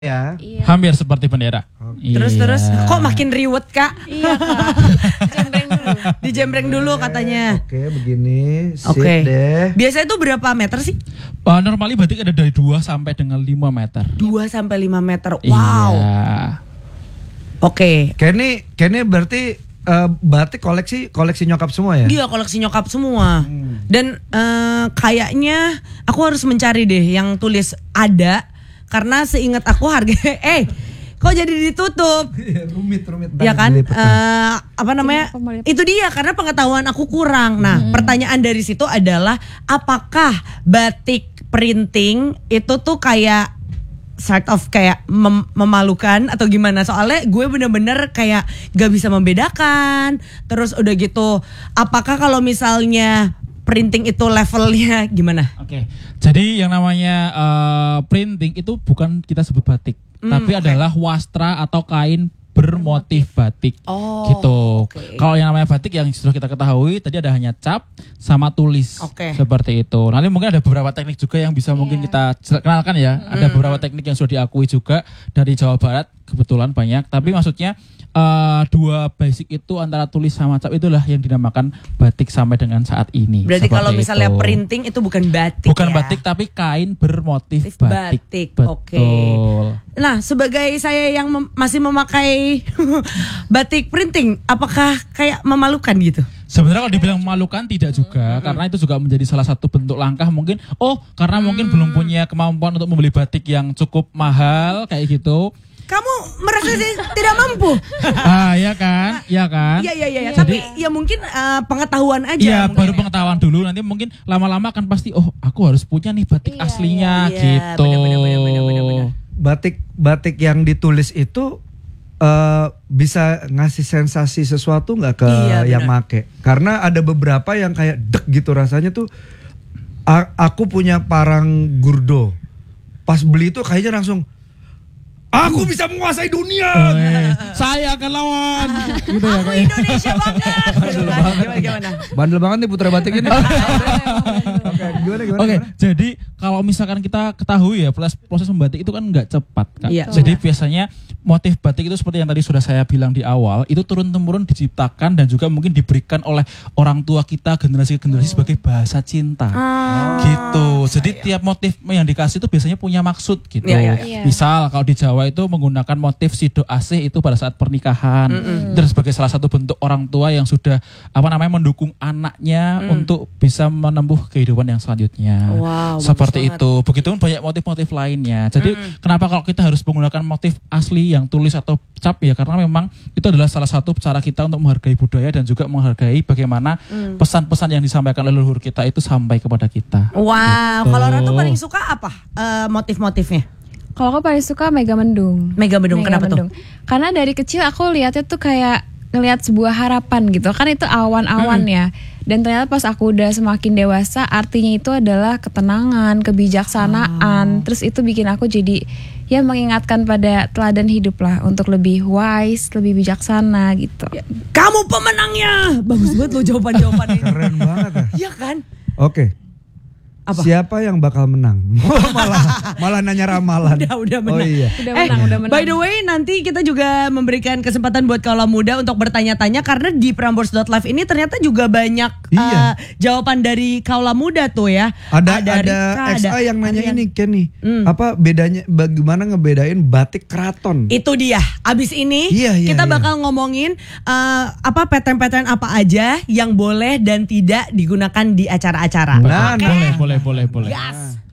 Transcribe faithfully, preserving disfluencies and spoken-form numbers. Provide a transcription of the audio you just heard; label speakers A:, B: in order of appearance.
A: Ya.
B: Iya.
C: Hampir seperti bendera.
D: Terus
C: Iya.
D: terus kok makin riwet Kak?
B: Iya Kak. Jembreng dulu.
D: Dijembreng dulu katanya.
A: Oke, begini. Sip
D: Oke.
A: deh.
D: Biasanya itu berapa meter sih?
C: Uh, normally batik ada dari dua sampai dengan lima meter.
D: dua sampai lima meter. Wow.
C: Iya.
D: Oke.
A: Kenny, Kenny berarti eh, batik koleksi koleksi nyokap semua ya?
D: Dia koleksi nyokap semua. Dan eh, kayaknya aku harus mencari deh yang tulis ada, karena seingat aku harga eh kok jadi ditutup?
A: rumit rumit
D: Ya kan?
A: Dilipet.
D: Eh, apa namanya?
B: Kenapa mau lipet?
D: Itu dia, karena pengetahuan aku kurang. Nah, pertanyaan dari situ adalah apakah batik printing itu tuh kayak sort of kayak mem- memalukan atau gimana? Soalnya gue bener-bener kayak gak bisa membedakan. Terus udah gitu, apakah kalau misalnya printing itu levelnya gimana?
C: Oke. Jadi yang namanya uh, printing itu bukan kita sebut batik,
D: Hmm,
C: tapi
D: oke.
C: adalah wastra atau kain bermotif batik.
D: Oh,
C: gitu.
D: oke.
C: Kalau yang namanya batik yang sudah kita ketahui tadi ada hanya cap sama tulis.
D: Oke.
C: Seperti itu. Nanti mungkin ada beberapa teknik juga yang bisa mungkin kita kenalkan ya. Ada beberapa teknik yang sudah diakui juga dari Jawa Barat, kebetulan banyak. Tapi maksudnya eh, dua basic itu antara tulis sama cap itulah yang dinamakan batik sampai dengan saat ini.
D: Berarti
C: Seperti
D: kalau misalnya
C: itu.
D: printing itu bukan batik.
C: Bukan
D: ya?
C: batik tapi kain bermotif batik.
D: Batik,
C: Betul.
D: oke. Nah, sebagai saya yang mem- masih memakai batik printing, apakah kayak memalukan gitu?
C: Sebenarnya kalau dibilang memalukan tidak juga, karena itu juga menjadi salah satu bentuk langkah mungkin. Oh, karena mungkin belum punya kemampuan untuk membeli batik yang cukup mahal kayak gitu.
D: Kamu merasa sih tidak mampu?
C: Ah, ya kan, ya kan.
D: Iya, iya, iya. iya.
C: Jadi-
D: Tapi ya mungkin eh, pengetahuan aja.
C: Iya,
D: mungkin
C: baru
D: ya.
C: pengetahuan dulu. Nanti mungkin lama-lama akan pasti, oh, aku harus punya nih batik
B: Iya,
C: aslinya
D: iya. Iya,
C: gitu.
D: benar, benar, benar, benar, benar.
A: Batik batik yang ditulis itu eh, bisa ngasih sensasi sesuatu nggak ke
D: Iya,
A: yang
D: benar.
A: make? Karena ada beberapa yang kayak dek gitu rasanya tuh. A- aku punya parang gurdo. Pas beli itu kayaknya langsung aku bisa menguasai dunia.
C: Eh, saya akan lawan. gitu ya,
D: Aku
C: kayak.
D: Indonesia banget. Gitu kan? Gimana, gimana?
A: Bandel banget nih putra batik ini. Oke, gimana gimana?
C: Oke,
A: gimana?
C: jadi kalau misalkan kita ketahui ya proses, proses membatik itu kan nggak cepat kan.
D: Iya.
C: Jadi biasanya motif batik itu seperti yang tadi sudah saya bilang di awal, itu turun temurun diciptakan dan juga mungkin diberikan oleh orang tua kita generasi ke generasi sebagai bahasa cinta. Gitu. Jadi tiap motif yang dikasih itu biasanya punya maksud gitu.
D: Iya, iya,
B: iya.
C: Misal kalau di Jawa itu menggunakan motif sido asih itu pada saat pernikahan. Itu sebagai salah satu bentuk orang tua yang sudah apa namanya mendukung anaknya untuk bisa menempuh kehidupan yang selanjutnya.
D: Wow, bagus
C: Seperti
D: banget.
C: itu. Begitupun banyak motif-motif lainnya. Jadi kenapa kalau kita harus menggunakan motif asli yang tulis atau cap ya karena memang itu adalah salah satu cara kita untuk menghargai budaya dan juga menghargai bagaimana pesan-pesan yang disampaikan oleh leluhur kita itu sampai kepada kita.
D: Wow,
C: Gitu.
D: kalau Ratu paling suka apa eh, motif-motifnya?
B: Kalau aku paling suka Mega Mendung.
D: Mega Mendung, kenapa tuh?
B: Karena dari kecil aku lihatnya tuh kayak ngelihat sebuah harapan gitu. Kan itu awan-awan ya. Dan ternyata pas aku udah semakin dewasa artinya itu adalah ketenangan, kebijaksanaan. Terus itu bikin aku jadi ya mengingatkan pada teladan hidup lah untuk lebih wise, lebih bijaksana gitu.
D: Kamu pemenangnya. Bagus banget lo jawaban-jawabannya.
A: Keren banget ya.
D: Iya kan?
A: Oke.
D: Apa?
A: Siapa yang bakal menang? malah malah nanya ramalan.
D: Udah, udah
A: Oh
D: menang.
A: iya.
B: Udah
D: Eh,
B: menang, udah menang.
D: by the way, nanti kita juga memberikan kesempatan buat kaula muda untuk bertanya-tanya karena di prambors dot live ini ternyata juga banyak
A: Iya.
D: eh, jawaban dari kaula muda tuh ya.
A: Ada ada,
D: Rika,
A: X A yang nanya
D: Aryan.
A: ini Kenny.
D: Hmm.
A: Apa bedanya bagaimana ngebedain batik keraton?
D: Itu dia. Abis ini
A: Iya, iya,
D: kita
A: iya.
D: bakal ngomongin eh, apa pattern-pattern apa aja yang boleh dan tidak digunakan di acara-acara.
A: Nah,
D: Oke?
C: Boleh, boleh, boleh, boleh.
D: Gas.